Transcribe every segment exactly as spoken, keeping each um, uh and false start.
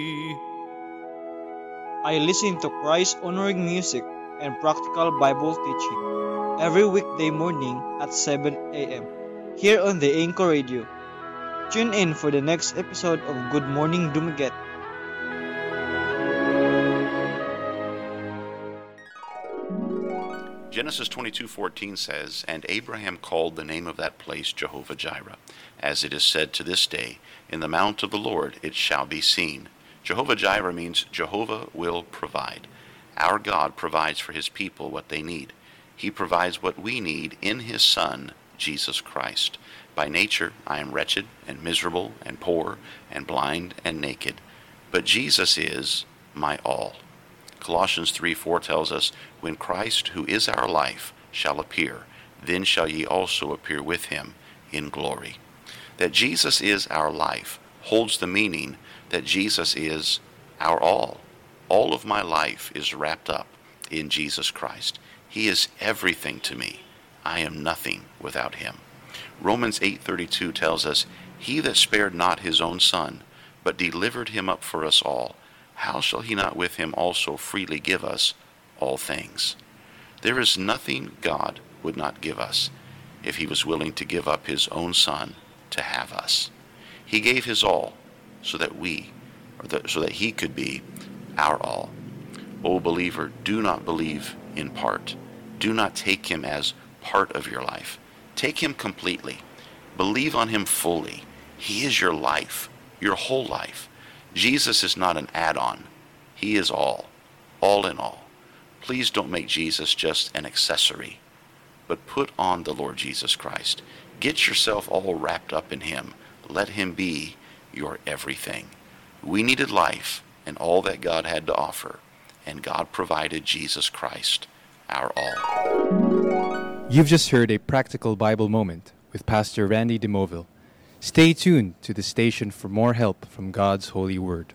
I listen to Christ honoring music and practical Bible teaching every weekday morning at seven a.m. here on the Anchor Radio. Tune in for the next episode of Good Morning Dumaguete. Genesis twenty-two fourteen says, "And Abraham called the name of that place Jehovah-Jireh, as it is said to this day, in the mount of the Lord it shall be seen." Jehovah-Jireh means Jehovah will provide. Our God provides for his people what they need. He provides what we need in his Son, Jesus Christ. By nature, I am wretched and miserable and poor and blind and naked. But Jesus is my all. Colossians three four tells us, "When Christ, who is our life, shall appear, then shall ye also appear with him in glory." That Jesus is our life holds the meaning that Jesus is our all. All of my life is wrapped up in Jesus Christ. He is everything to me. I am nothing without him. Romans eight thirty-two tells us, "He that spared not his own son, but delivered him up for us all, how shall he not with him also freely give us all things?" There is nothing God would not give us if he was willing to give up his own son to have us. He gave his all so that we, or that, so that he could be our all. O believer, do not believe in part. Do not take him as part of your life. Take him completely. Believe on him fully. He is your life, your whole life. Jesus is not an add-on. He is all, all in all. Please don't make Jesus just an accessory, but put on the Lord Jesus Christ. Get yourself all wrapped up in him. Let him be your everything. We needed life and all that God had to offer, and God provided Jesus Christ, our all. You've just heard a practical Bible moment with Pastor Randy DeMoville. Stay tuned to the station for more help from God's holy word.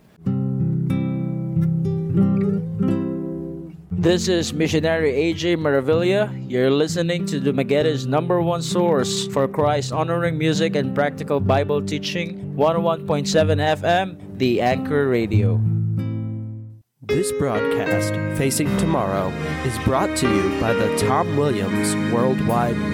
This is Missionary A J Maravilla. You're listening to Dumaguete's number one source for Christ-honoring music and practical Bible teaching, one oh one point seven F M, The Anchor Radio. This broadcast, Facing Tomorrow, is brought to you by the Tom Williams Worldwide